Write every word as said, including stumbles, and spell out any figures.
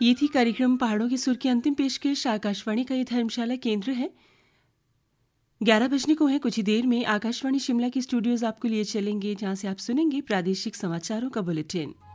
ये थी कार्यक्रम पहाड़ों के सुर की अंतिम पेशकश। आकाशवाणी का ये धर्मशाला केंद्र है। ग्यारह बजने को है। कुछ ही देर में आकाशवाणी शिमला के स्टूडियोज आपको लिए चलेंगे, जहां से आप सुनेंगे प्रादेशिक समाचारों का बुलेटिन।